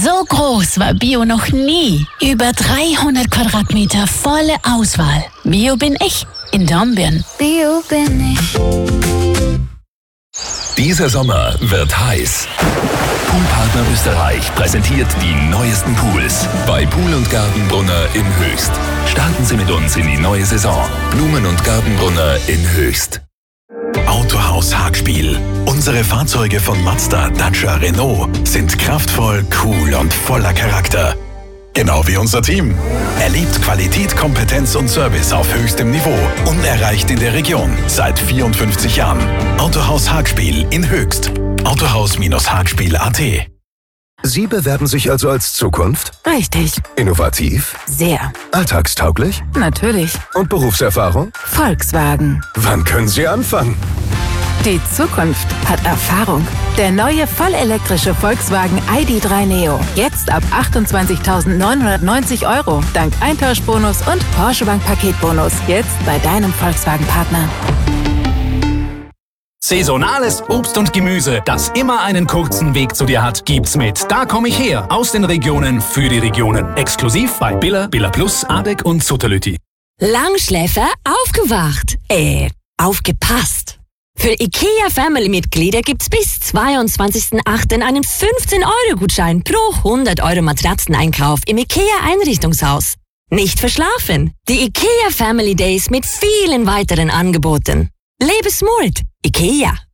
So groß war Bio noch nie. Über 300 Quadratmeter volle Auswahl. Bio bin ich in Dornbirn. Bio bin ich. Dieser Sommer wird heiß. Poolpartner Österreich präsentiert die neuesten Pools bei Pool & Gartenbrunner in Höchst. Starten Sie mit uns in die neue Saison. Blumen- und Gartenbrunner in Höchst. Autohaus Hagspiel. Unsere Fahrzeuge von Mazda, Dacia, Renault sind kraftvoll, cool und voller Charakter. Genau wie unser Team. Erlebt Qualität, Kompetenz und Service auf höchstem Niveau. Unerreicht in der Region. Seit 54 Jahren. Autohaus Hagspiel in Höchst. Autohaus-hagspiel.at. Sie bewerben sich also als Zukunft? Richtig. Innovativ? Sehr. Alltagstauglich? Natürlich. Und Berufserfahrung? Volkswagen. Wann können Sie anfangen? Die Zukunft hat Erfahrung. Der neue vollelektrische Volkswagen ID.3 Neo. Jetzt ab 28.990 €. Dank Eintauschbonus und Porsche Bank Paketbonus. Jetzt bei deinem Volkswagen-Partner. Saisonales Obst und Gemüse, das immer einen kurzen Weg zu dir hat, gibt's mit Da komm ich her. Aus den Regionen für die Regionen. Exklusiv bei Billa, Billa Plus, Adek und Sutterlütti. Langschläfer aufgewacht. Aufgepasst. Für IKEA Family-Mitglieder gibt's bis 22.08. einen 15-€-Gutschein pro 100 € Matratzeneinkauf im IKEA-Einrichtungshaus. Nicht verschlafen. Die IKEA Family Days mit vielen weiteren Angeboten. Lebe smart. IKEA.